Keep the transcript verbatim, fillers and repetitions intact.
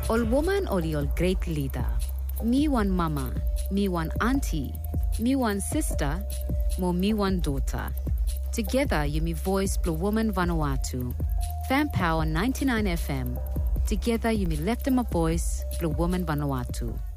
Ol woman oli ol great leader. Me one mama, me one auntie, me one sister, mo me one daughter. Together you me voice Blue Woman Vanuatu. Fan Power ninety-nine F M. Together you me left in my voice Blue Woman Vanuatu.